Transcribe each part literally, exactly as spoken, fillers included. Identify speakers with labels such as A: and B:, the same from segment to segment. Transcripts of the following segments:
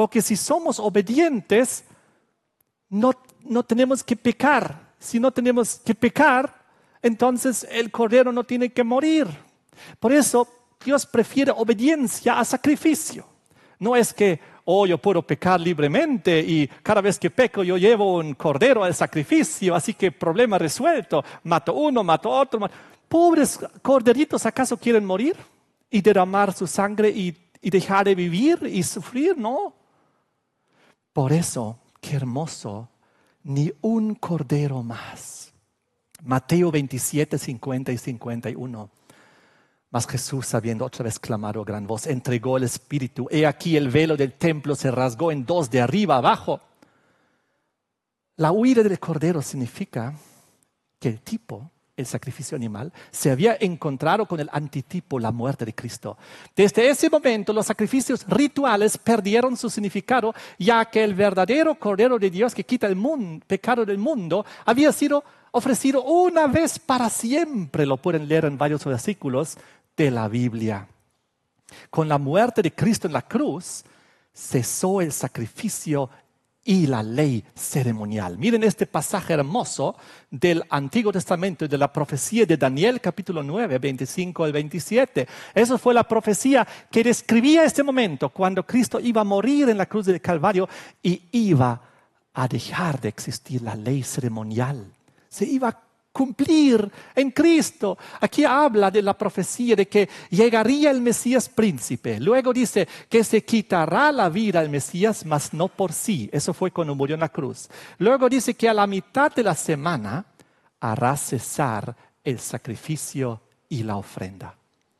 A: Porque si somos obedientes, no, no tenemos que pecar. Si no tenemos que pecar, entonces el cordero no tiene que morir. Por eso Dios prefiere obediencia a sacrificio. No es que, oh, yo puedo pecar libremente y cada vez que peco yo llevo un cordero al sacrificio, así que problema resuelto. Mato uno, mato otro. Mato... Pobres corderitos, ¿acaso quieren morir y derramar su sangre y, y dejar de vivir y sufrir? No. Por eso, qué hermoso, ni un cordero más. Mateo veintisiete, cincuenta y cincuenta y uno. Mas Jesús, habiendo otra vez clamado a gran voz, entregó el Espíritu. He aquí el velo del templo se rasgó en dos, de arriba a abajo. La huida del cordero significa que el tipo, el sacrificio animal, se había encontrado con el antitipo, la muerte de Cristo. Desde ese momento los sacrificios rituales perdieron su significado, ya que el verdadero Cordero de Dios que quita el mundo, pecado del mundo había sido ofrecido una vez para siempre. Lo pueden leer en varios versículos de la Biblia. Con la muerte de Cristo en la cruz, cesó el sacrificio y la ley ceremonial. Miren este pasaje hermoso del Antiguo Testamento, de la profecía de Daniel, capítulo nueve, veinticinco al veintisiete. Esa fue la profecía que describía este momento, cuando Cristo iba a morir en la cruz del Calvario y iba a dejar de existir la ley ceremonial. Se iba a cumplir en Cristo. Aquí habla de la profecía de que llegaría el Mesías príncipe. Luego dice que se quitará la vida al Mesías, mas no por sí. Eso fue cuando murió en la cruz. Luego dice que a la mitad de la semana hará cesar el sacrificio y la ofrenda.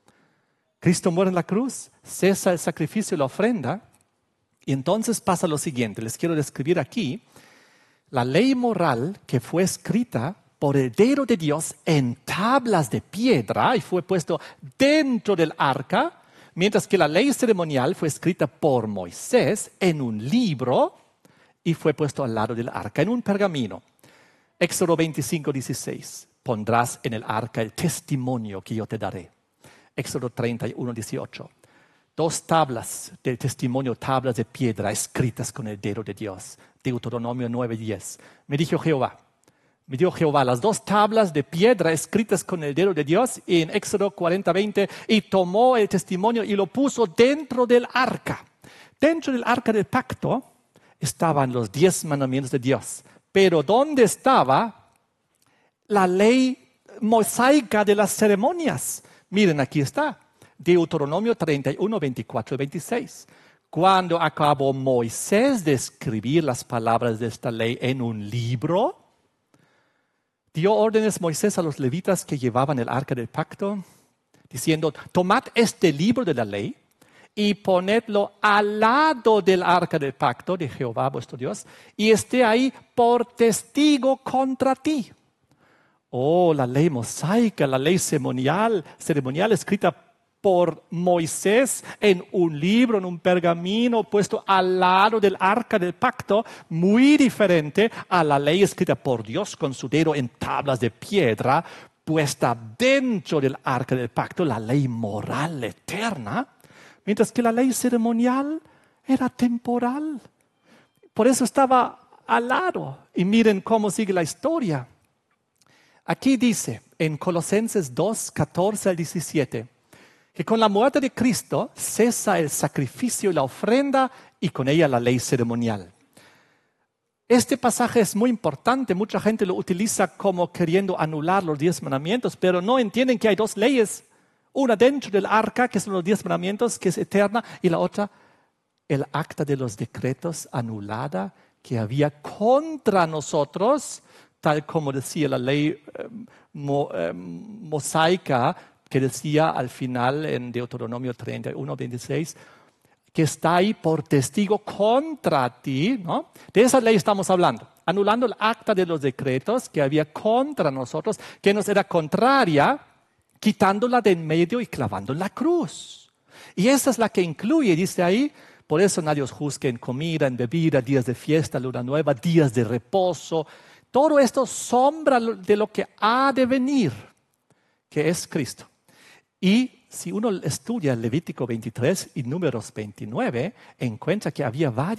A: Cristo muere en la cruz, cesa el sacrificio y la ofrenda, y entonces pasa lo siguiente. Les quiero describir aquí la ley moral que fue escrita por el dedo de Dios en tablas de piedra y fue puesto dentro del arca, mientras que la ley ceremonial fue escrita por Moisés en un libro y fue puesto al lado del arca, en un pergamino. Éxodo veinticinco, dieciséis. Pondrás en el arca el testimonio que yo te daré. Éxodo treinta y uno, dieciocho. Dos tablas del testimonio, tablas de piedra escritas con el dedo de Dios. Deuteronomio nueve, diez. Me dijo Jehová, me dio Jehová las dos tablas de piedra escritas con el dedo de Dios en Éxodo cuarenta, veinte, y tomó el testimonio y lo puso dentro del arca. Dentro del arca del pacto estaban los diez mandamientos de Dios. Pero ¿dónde estaba la ley mosaica de las ceremonias? Miren, aquí está. Deuteronomio treinta y uno, veinticuatro y veintiséis. Cuando acabó Moisés de escribir las palabras de esta ley en un libro, dio órdenes Moisés a los levitas que llevaban el arca del pacto, diciendo, tomad este libro de la ley y ponedlo al lado del arca del pacto de Jehová vuestro Dios y esté ahí por testigo contra ti. Oh, la ley mosaica, la ley ceremonial, ceremonial escrita por Moisés en un libro, en un pergamino puesto al lado del arca del pacto, muy diferente a la ley escrita por Dios con su dedo en tablas de piedra, puesta dentro del arca del pacto, la ley moral eterna, mientras que la ley ceremonial era temporal. Por eso estaba al lado. Y miren cómo sigue la historia. Aquí dice en Colosenses dos, catorce al diecisiete, que con la muerte de Cristo cesa el sacrificio y la ofrenda y con ella la ley ceremonial. Este pasaje es muy importante, mucha gente lo utiliza como queriendo anular los diez mandamientos, pero no entienden que hay dos leyes, una dentro del arca, que son los diez mandamientos, que es eterna, y la otra, el acta de los decretos anulada que había contra nosotros, tal como decía la ley eh, mo, eh, mosaica, que decía al final en Deuteronomio treinta y uno, veintiséis, que está ahí por testigo contra ti, ¿no? De esa ley estamos hablando, anulando el acta de los decretos que había contra nosotros, que nos era contraria, quitándola de en medio y clavando en la cruz. Y esa es la que incluye, dice ahí, por eso nadie os juzgue en comida, en bebida, días de fiesta, luna nueva, días de reposo. Todo esto sombra de lo que ha de venir, que es Cristo. Y si uno estudia Levítico veintitrés y Números veintinueve, encuentra que había varios